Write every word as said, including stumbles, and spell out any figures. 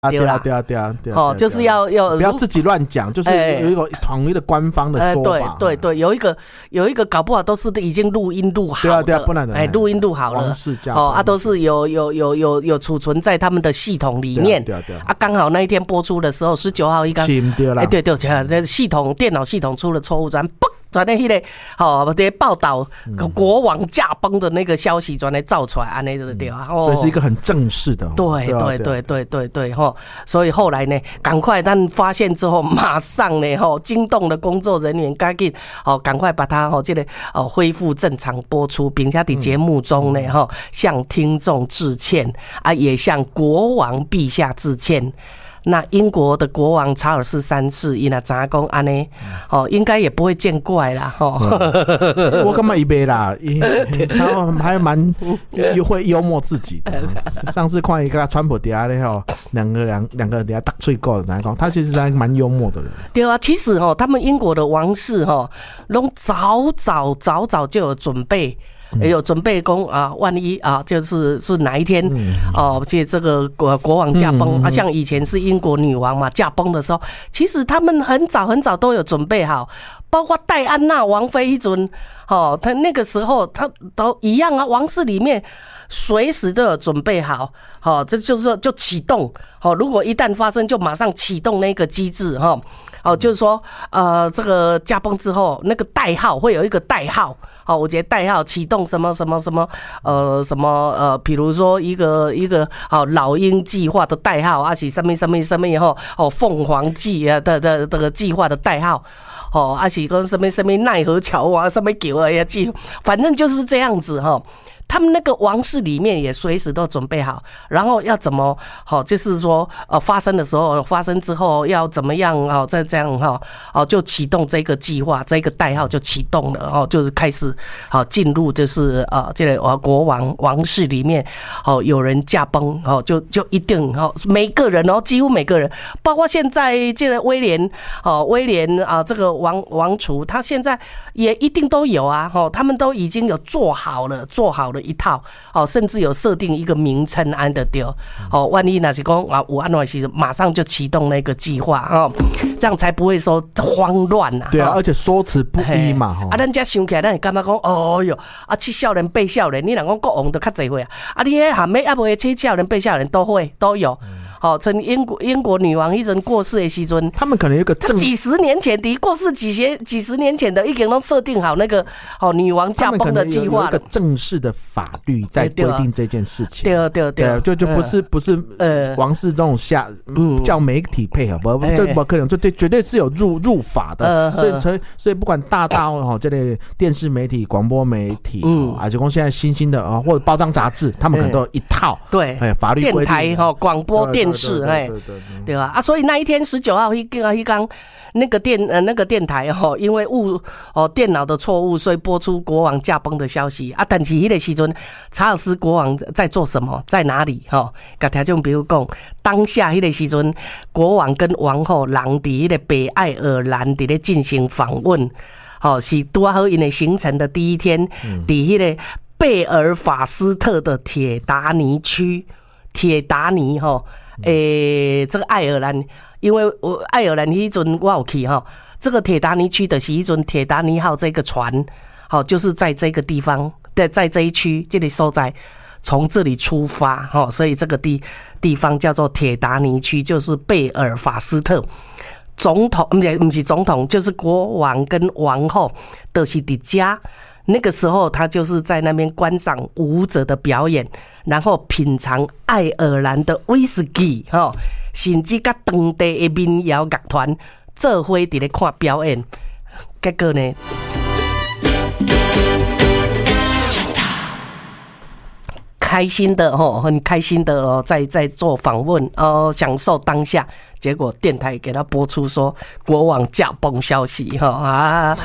对啦，对啊，对啊，对啊， 哦，就是要要不要自己乱讲，就是有一个统一的官方的说法。 哎、对对对，有一个有一个搞不好都是已经录音录好的， 对啊对啊，不然的哎，录音录好了， 王室驾哦啊，都是有有有有有储存在他们的系统里面。 对啊对啊， 啊，刚好那一天播出的时候，十九号一刚，哎，对对，这系统电脑系统出了错误，转嘣。转那迄个，吼，这报道国王驾崩的那个消息，转来造出来，安尼就对啊。 所以是一个很正式的。 对对对对对对吼，所以后来呢，赶快但发现之后，马上呢，吼，惊动的工作人员，赶紧哦，赶快把它吼，这个哦恢复正常播出，并且在节目中呢，吼，向听众致歉啊，也向国王陛下致歉。那英国的国王查尔斯三世，伊那查讲安尼，哦，应该也不会见怪啦，吼、 嗯。我感觉伊袂啦，他还蛮又会幽默自己的。上次看一个川普底下咧吼，两个两两个底下打嘴角的，讲他其实还蛮幽默的人。 对啊，其实哦，他们英国的王室哈，拢早早早早就有准备。也有准备讲啊，万一啊，就是是哪一天哦，这这个国国王驾崩啊，像以前是英国女王嘛，驾崩的时候，其实他们很早很早都有准备好，包括戴安娜王妃一尊，哦，他那个时候他都一样啊，王室里面随时都有准备好，好，这就是说就启动，好，如果一旦发生，就马上启动那个机制，哈，哦，就是说呃，这个驾崩之后，那个代号会有一个代号。好，我觉得代号启动什么什么什么呃什么呃，比如说一个一个好老鹰计划的代号，啊是什么什么什么以后哦凤凰计啊的的这个计划的代号，哦啊是讲什么什么奈何桥啊什么桥啊呀计，反正就是这样子哈。他们那个王室里面也随时都准备好，然后要怎么好，就是说呃发生的时候，发生之后要怎么样哦，再这样哈哦就启动这个计划，这个代号就启动了哦，就是开始好进入就是呃这个国王王室里面哦有人驾崩哦就就一定哦每个人哦几乎每个人，包括现在这个威廉哦威廉啊这个王王储他现在也一定都有啊哦他们都已经有做好了做好了。一套哦，甚至有设定一个名称安的丢哦，万一那是讲啊，我安的时马上就启动那个计划哦，这样才不会说慌乱呐。 对啊，而且说辞不一嘛哈。 啊，咱家想起来，咱会感觉讲，哦哟，啊七少年八少年，你若讲国王就较侪会啊，啊你迄含尾啊无七少年八少年都会都有。好，从英国英国女王一阵过世的时阵， 他们可能有个正几十年前的过世几些几十年前的，已经都设定好那个哦女王驾崩的计划了。 有一个正式的法律在规定这件事情。 对对对， 就就不是不是呃王室这种下叫媒体配合，不这不可能，这对绝对是有入入法的。所以所以所以不管大大哦这类电视媒体、广播媒体，啊，就讲现在新兴的啊或者报章杂志，他们可能都有一套对哎法律规定。 电台哈广播电。是哎，对吧？啊，所以那一天十九号一刚一刚那个电呃那个电台哈，因为误哦电脑的错误，所以播出国王驾崩的消息啊。但是那个时阵，查尔斯国王在做什么，在哪里？哈，甲听众比如讲，当下那个时阵，国王跟王后人伫那个北爱尔兰伫咧进行访问，好是多好因的行程的第一天，伫那个贝尔法斯特的铁达尼区，铁达尼哈。诶、欸，这个爱尔兰，因为我爱尔兰那阵我有去哈，这个铁达尼区的是一阵铁达尼号这个船，好，就是在这个地方，在在这一区这里所在，从这里出发哈，所以这个地地方叫做铁达尼区，就是贝尔法斯特。总统不是不是总统，就是国王跟王后都是在家。那个时候，他就是在那边观赏舞者的表演，然后品尝爱尔兰的威士忌，哈，甚至跟当地的民谣乐团做伙在咧看表演。结果呢，开心的哦，很开心的哦，在在做访问哦，享受当下。结果电台给他播出说国王驾崩消息哈啊。